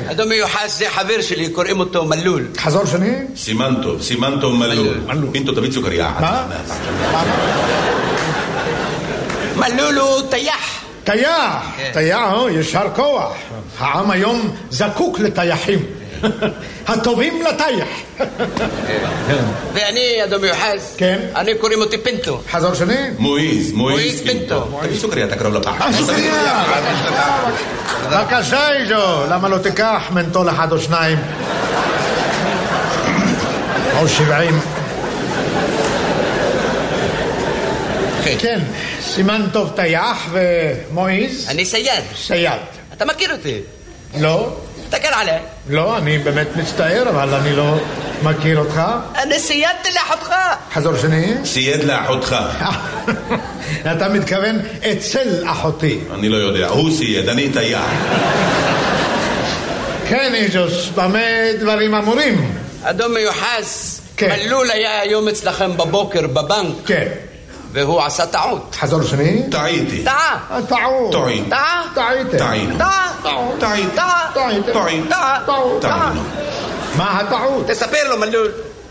אדון מיוחס, זה חבר שלי, קוראים אותו מלול. חזור שני? סימנטוב מלול. פינטו תביא סוכריה. מה? מלול הוא טייח. טייח, ישר כוח. העם היום זקוק לטייחים. הטובים לטייח. ואני, אדון מיוחס, כן? אני קוראים אותי פינטו. חזור שני? מואיז פינטו. תביא סוכריה, תקרוב לפח. סוכריה. בבקשה איזו, למה לא תיקח מנטול אחד או שניים? או 70. כן, סימנטוב טייח ומואיז? אני סייד. סייד. אתה מכיר אותי? לא. תסתכל עליי. לא, אני באמת מצטער, אבל אני לא מכיר אותך. אני סיידתי לאחותך. חזור שני? סייד לאחותך. אתה מתכוון אצל אחותי. אני לא יודע, הוא סייד, אני טייח. כן, איזוס, במה דברים אמורים? אדון מיוחס, כן. מלול היה היום אצלכם בבוקר בבנק. כן. והוא עשה טעות. חזור שני? טעיתי. טעות. טעות. מה הטעות? תספר לו מלול.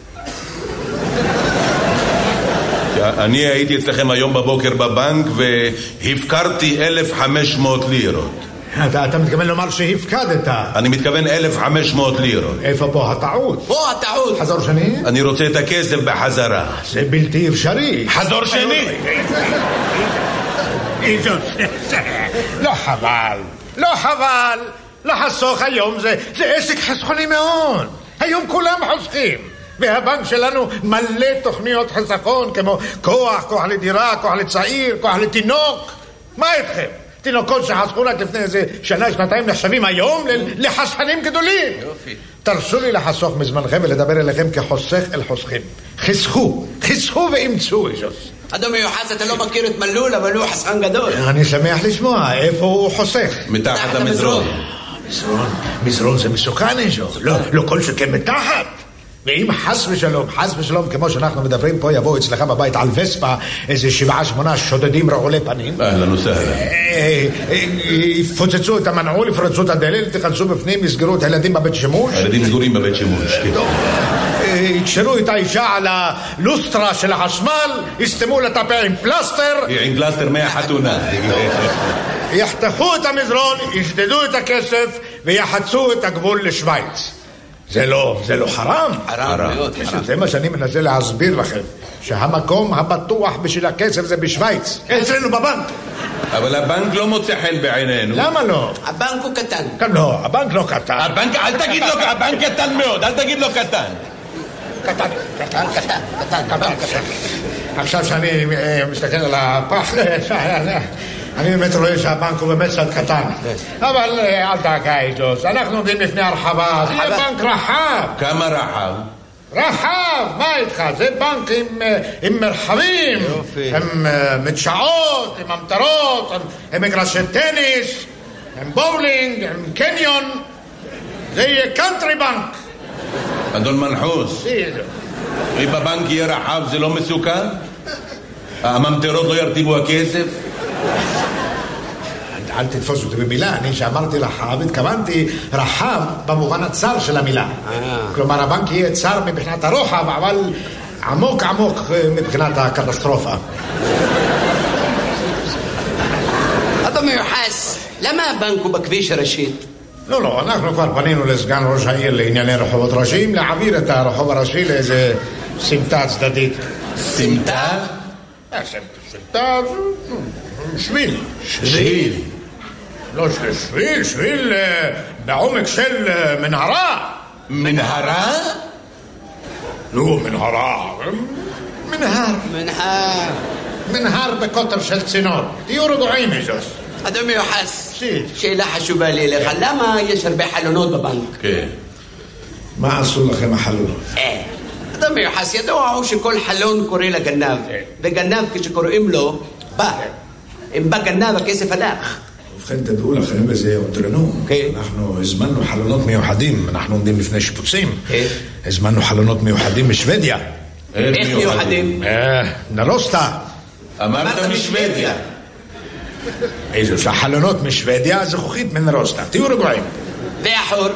אני הייתי אצלכם היום בבוקר בבנק והפקרתי 1,500 לירות. אתה מתכוון לומר שהפקדת? אני מתכוון 1,500 לירות. איפה פה הטעות? פה הטעות. חזור שני? אני רוצה את הכסף בחזרה. זה בלתי אפשרי. חזור שני. לא חבל לחסוך היום. זה עסק חסכוני מאוד. היום כולם חוסכים, והבנק שלנו מלא תוכניות חסכון כמו כוח לדירה, כוח לצעיר, כוח לתינוק. מה איתכם? תינוקות שחסכו רק לפני איזה שנה, שנתיים נחשבים היום לחסכנים גדולים. יופי. תרשו לי לחסוך מזמנכם ולדבר אליכם כחוסך אל חוסכים. חסכו ואמצו איזוס. אדון מיוחס, אתה לא מכיר את מלול, אבל הוא חסכן גדול. אני שמח לשמוע. איפה הוא חוסך? מתחת המזרון. מזרון זה מסוכן איזוס. לא כל שכן מתחת. ואם חס ושלום, כמו שאנחנו מדברים פה, יבואו אצלך בבית על וספה איזה 7-8 שודדים רעולי פנים. אהלן וסהלן. יפוצצו את המנעול, יפרצו את הדלת, תכנסו בפנים, יסגרו את הילדים בבית שימוש. הילדים סגורים בבית שימוש. יקשרו את האישה על הלוסטרה של החשמל, יסתמו לטפה עם פלסטר. עם פלסטר מהחתונה. יחתכו את המזרון, ישדדו את הכסף ויחצו את הגבול לשוויץ. זה לא חרם? חרם מאוד. זה מה שאני מנסה להסביר לכם, שהמקום הבטוח בשביל הכסף זה בשוויץ, אצלנו בבנק. אבל הבנק לא מוצא חן בעינינו. למה לא? הבנק הוא קטן. לא, הבנק לא קטן. אל תגיד לו, הבנק קטן מאוד, אל תגיד לו קטן. קטן. עכשיו שאני מסתכל על הפח, אני באמת רואה שהבנק הוא באמת קצת קטן. אבל אל תעקע איתו, אנחנו עומדים לפני הרחבה. זה בנק רחב. כמה רחב? רחב, מה איתך? זה בנק עם מרחבים, עם מדשאות, עם המטרות, עם מגרשי טניס, עם בולינג, עם קניון. זה יהיה קאנטרי בנק. אדון מנחוס, אם הבנק יהיה רחב זה לא מסוכן? הממטרות לא ירטיבו הכסף? אל תתפוס אותי במילה, אני שאמרתי רחב, התכוונתי רחב במובן הצר של המילה. כלומר, הבנק יהיה צר מבחינת הרוחב, אבל עמוק מבחינת הקטסטרופה. אדון מיוחס, למה הבנק הוא בכביש הראשי? לא, אנחנו כבר פנינו לסגן ראש העיר לענייני רחובות ראשיים, להעביר את הרחוב הראשי לאיזה סמטה צדדית. סמטה? סמטה, שביל. לא שביל בעומק של מנהרה. מנהרה? לא, מנהר בקוטר של צינור. תהיו רגועים איזוס. אדון מיוחס, שאלה חשובה לי אליך, למה יש הרבה חלונות בבנק? כן. מה עשו לכם החלונות? אדון מיוחס, ידוע הוא שכל חלון קורא לגנב, וגנב כשקוראים לו בא. אם בא גנב הכסף הלך. ובכן תדעו לכם, וזה אותרנו, אנחנו הזמנו חלונות מיוחדים, אנחנו עומדים לפני שיפוצים, הזמנו חלונות מיוחדים משוודיה. איך מיוחדים? נרוסטה. אמרת משוודיה. איזו שהחלונות משוודיה, זכוכית מנרוסטה. תהיו רגועים. והחור?